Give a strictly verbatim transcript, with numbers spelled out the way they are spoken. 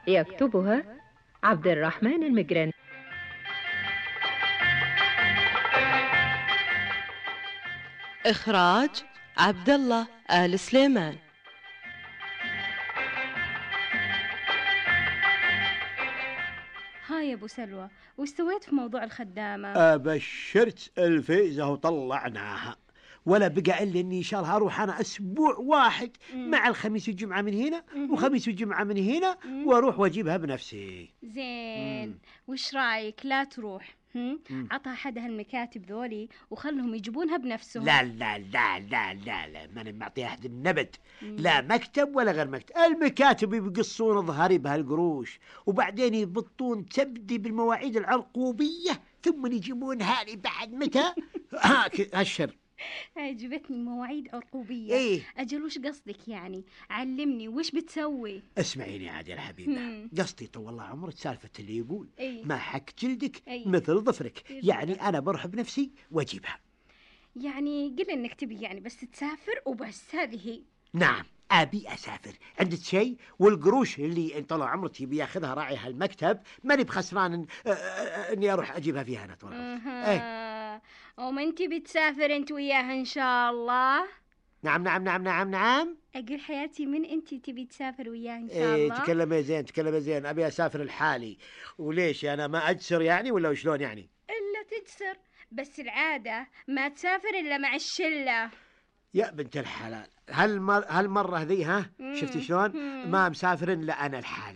يكتبها عبد الرحمن المجراني. إخراج عبد الله آل سليمان. هاي يا ابو سلوى، وش سويت في موضوع الخدامة؟ أبشرت الفيزة وطلعناها، ولا بقى إلا إني إن شاء الله أروح أنا أسبوع واحد مم. مع الخميس والجمعة من هنا مهم. وخميس والجمعة من هنا، مم. وأروح وأجيبها بنفسي. زين. مم. وش رايك لا تروح؟ هم؟ مم. عطها أحد هالمكاتب ذولي وخلهم يجيبونها بنفسهم. لا لا لا لا لا لا، ماني معطي أحد النبت، مم. لا مكتب ولا غير مكتب. المكاتب يقصون ظهري بهالقروش، وبعدين يضبطون تبدي بالمواعيد العرقوبية، ثم يجيبونها لي بعد متى؟ ها ك- هالشر. عجبتني مواعيد عرقوبية. إيه، أجل وش قصدك يعني؟ علمني وش بتسوي؟ اسمعيني عاد يا الحبيبة، مم. قصدي طول الله عمرك سالفة اللي يقول إيه. ما حك جلدك إيه. مثل ظفرك، إيه يعني بالضبط. أنا بروح بنفسي وأجيبها. يعني قل إنك تبي يعني بس تسافر وبس، هذه هي. نعم، أبي أسافر، عندك شيء؟ والقروش اللي طول عمرك يبي ياخذها راعي هالمكتب ماني بخسران إن- آه، آه، إني أروح أجيبها فيها أنا طول عمرك. إيه. أها. وما انت بتسافر انت وياها ان شاء الله؟ نعم نعم نعم نعم نعم. اقول حياتي، من انت تبي تسافر وياها ان شاء إيه، الله؟ تكلمي زين تكلمي زين، أبي أسافر لحالي. وليش أنا ما أجسر يعني ولا وشلون يعني؟ الا تجسر، بس العادة ما تسافر الا مع الشلة. يا بنت الحلال، هالمر هالمرة ذي ها شفتي مم. شلون؟ مم. ما مسافر إلا أنا لحالي.